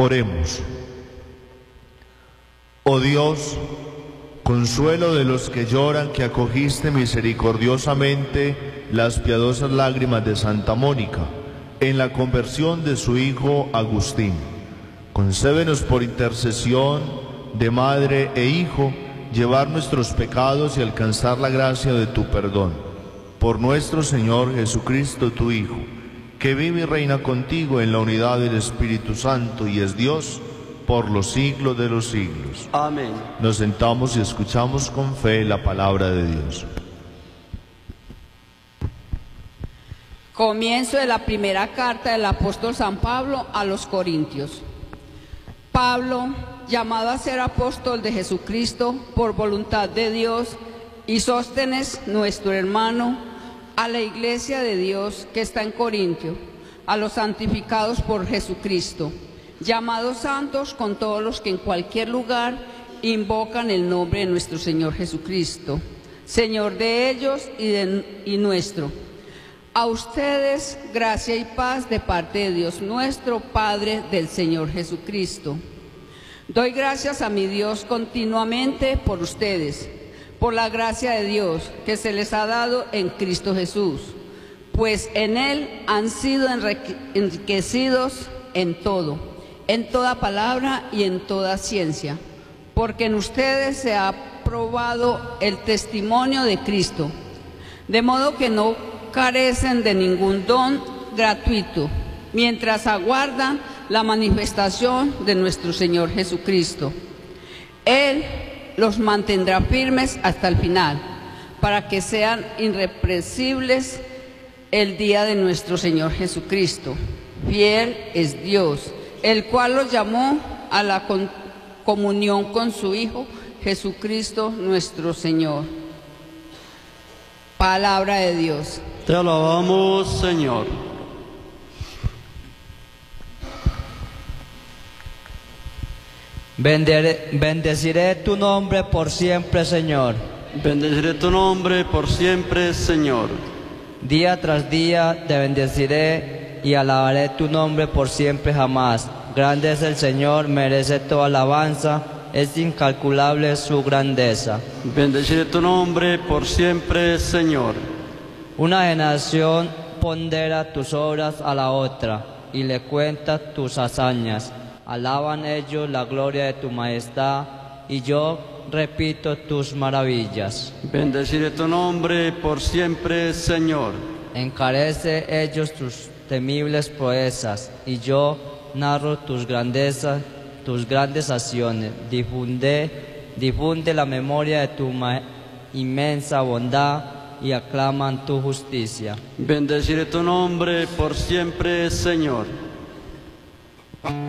Oremos. Oh Dios, consuelo de los que lloran, que acogiste misericordiosamente las piadosas lágrimas de Santa Mónica en la conversión de su hijo Agustín, concédenos por intercesión de madre e hijo llevar nuestros pecados y alcanzar la gracia de tu perdón. Por nuestro Señor Jesucristo, tu Hijo, que vive y reina contigo en la unidad del Espíritu Santo y es Dios por los siglos de los siglos. Amén. Nos sentamos y escuchamos con fe la palabra de Dios. Comienzo de la primera carta del apóstol San Pablo a los Corintios. Pablo, llamado a ser apóstol de Jesucristo por voluntad de Dios, y Sóstenes, nuestro hermano, a la iglesia de Dios que está en Corintio, a los santificados por Jesucristo, llamados santos con todos los que en cualquier lugar invocan el nombre de nuestro Señor Jesucristo, Señor de ellos y nuestro. A ustedes, gracia y paz de parte de Dios nuestro, Padre del Señor Jesucristo. Doy gracias a mi Dios continuamente por ustedes, por la gracia de Dios que se les ha dado en Cristo Jesús, pues en Él han sido enriquecidos en todo, en toda palabra y en toda ciencia, porque en ustedes se ha probado el testimonio de Cristo, de modo que no carecen de ningún don gratuito, mientras aguardan la manifestación de nuestro Señor Jesucristo. Él los mantendrá firmes hasta el final, para que sean irreprensibles el día de nuestro Señor Jesucristo. Fiel es Dios, el cual los llamó a la comunión con su Hijo Jesucristo nuestro Señor. Palabra de Dios. Te alabamos, Señor. Bendeciré tu nombre por siempre, Señor. Bendeciré tu nombre por siempre, Señor. Día tras día te bendeciré y alabaré tu nombre por siempre jamás. Grande es el Señor, merece toda alabanza, es incalculable su grandeza. Bendeciré tu nombre por siempre, Señor. Una generación pondera tus obras a la otra y le cuenta tus hazañas. Alaban ellos la gloria de tu majestad y yo repito tus maravillas. Bendeciré tu nombre por siempre, Señor. Encarece ellos tus temibles proezas y yo narro tus grandezas, tus grandes acciones. Difunde la memoria de tu inmensa bondad y aclaman tu justicia. Bendeciré tu nombre por siempre, Señor.